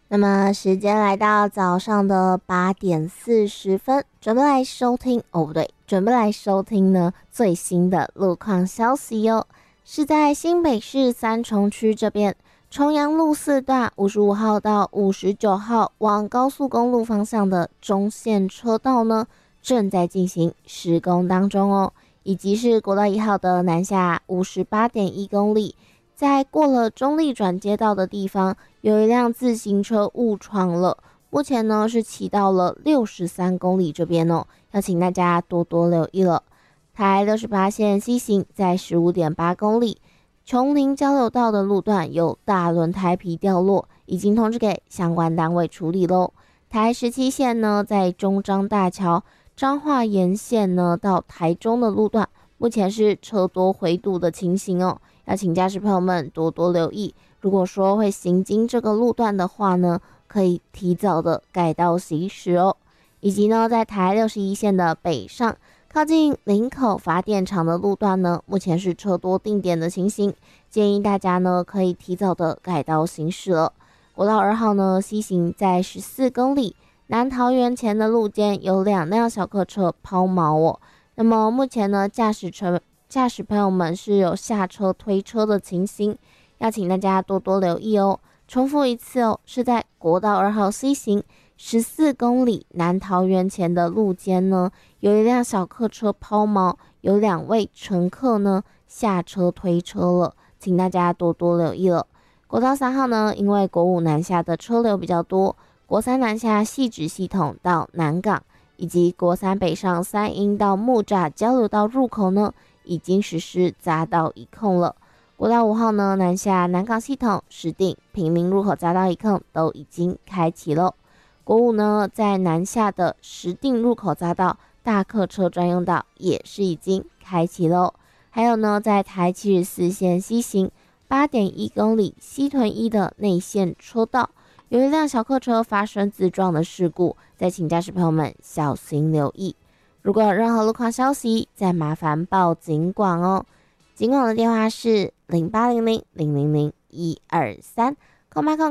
那么时间来到早上的8点40分，准备来收听不对，准备来收听呢最新的路况消息哟。是在新北市三重区这边，重阳路4段55号到59号往高速公路方向的中线车道呢正在进行施工当中哦，以及是国道1号的南下58.1公里。在过了中立转接道的地方，有一辆自行车误闯了，目前呢是骑到了63公里这边哦，要请大家多多留意了。台68线西行在15.8公里，琼林交流道的路段有大轮胎皮掉落，已经通知给相关单位处理咯。台17线呢，在中彰大桥彰化沿线呢到台中的路段，目前是车多回堵的情形哦。要请驾驶朋友们多多留意，如果说会行经这个路段的话呢，可以提早的改道行驶哦。以及呢，在台61线的北上，靠近林口发电厂的路段呢，目前是车多定点的情形，建议大家呢可以提早的改道行驶了。国道2号呢，西行在14公里，南桃园前的路肩有2辆小客车抛锚哦。那么目前呢，驾驶朋友们是有下车推车的情形，要请大家多多留意哦。重复一次哦，是在国道2号西行14公里南桃园前的路肩呢，有一辆小客车抛锚，有2位乘客呢下车推车了，请大家多多留意了。国道3号呢，因为国5南下的车流比较多，国3南下汐止系统到南港，以及国3北上三鶯到木栅交流道入口呢，已经实施匝道一控了。国道5号呢，南下南港系统、石碇、平林入口匝道一控都已经开启了。国5呢，在南下的石碇入口匝道大客车专用道也是已经开启了。还有呢，在台74线西行8.1公里西屯1的内线车道，有一辆小客车发生自撞的事故，再请驾驶朋友们小心留意。如果有任何路况消息，再麻烦报警广哦。警广的电话是0800000123，购买